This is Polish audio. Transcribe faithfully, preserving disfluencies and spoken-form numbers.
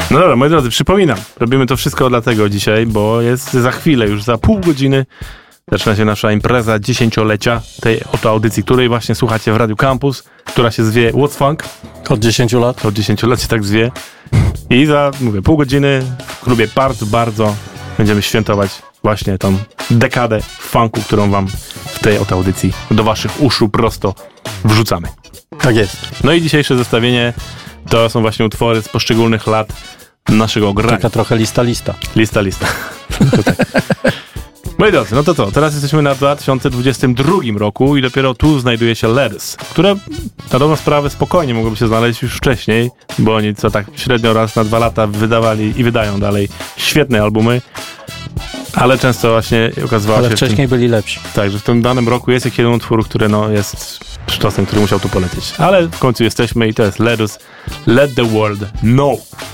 No dobra, moi drodzy, przypominam, robimy to wszystko dlatego dzisiaj, bo jest za chwilę, już za pół godziny zaczyna się nasza impreza dziesięciolecia tej oto audycji, której właśnie słuchacie w Radiu Campus, która się zwie What's Funk. Od dziesięciu lat. Od dziesięciolecia tak zwie. I za, mówię, pół godziny w klubie bardzo, bardzo będziemy świętować właśnie tą dekadę funku, którą wam w tej oto audycji do waszych uszu prosto wrzucamy. Tak jest. No i dzisiejsze zestawienie to są właśnie utwory z poszczególnych lat naszego grania. Taka trochę lista, lista. Lista, lista. tak. Moi drodzy, no to co? Teraz jesteśmy na dwa tysiące dwudziestym drugim roku i dopiero tu znajduje się Letters, które na dobrą sprawę spokojnie mogłyby się znaleźć już wcześniej, bo oni co tak średnio raz na dwa lata wydawali i wydają dalej świetne albumy, ale często właśnie okazywało ale się... Ale wcześniej tym, byli lepsi. Tak, że w tym danym roku jest jakiś jeden utwór, który no jest sztosem, który musiał tu polecieć. Ale w końcu jesteśmy i to jest Letters, Let the World Know.